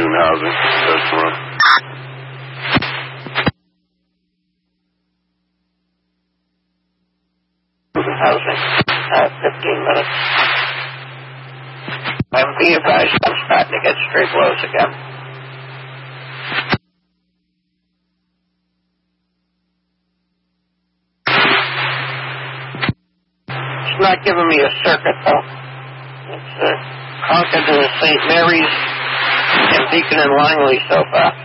student housing does run. Student housing, 15 minutes. And be advised, I'm starting to get straight blows again. It's not giving me a circuit, though. It's Concord to St. Mary's and Beacon and Langley so far.